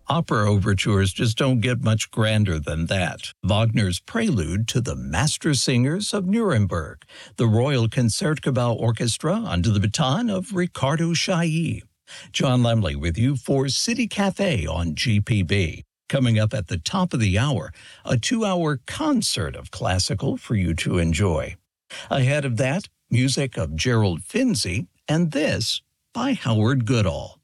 Opera overtures just don't get much grander than that. Wagner's prelude to the Master Singers of Nuremberg, the Royal Concertgebouw Orchestra under the baton of Riccardo Chailly. John Lemley with you for City Cafe on GPB. Coming up at the top of the hour, a 2-hour concert of classical for you to enjoy. Ahead of that, music of Gerald Finzi, and this by Howard Goodall.